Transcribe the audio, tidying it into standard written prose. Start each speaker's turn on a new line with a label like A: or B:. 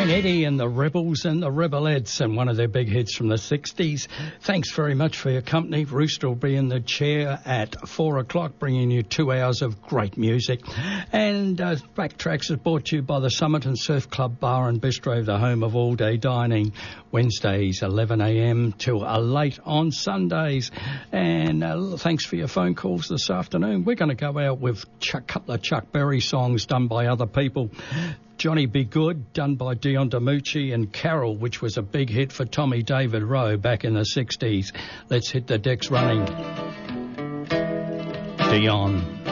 A: Eddie and the Rebels and the Rebelettes, and one of their big hits from the 60s. Thanks very much for your company. Rooster will be in the chair at 4 o'clock, bringing you 2 hours of great music. And Backtracks is brought to you by the Summit and Surf Club Bar and Bistro, the home of all-day dining. Wednesdays, 11 a.m. till late on Sundays. And thanks for your phone calls this afternoon. We're going to go out with a couple of Chuck Berry songs done by other people. Johnny Be Good, done by Dion DiMucci, and Carol, which was a big hit for Tommy David Rowe back in the 60s. Let's hit the decks running. Dion.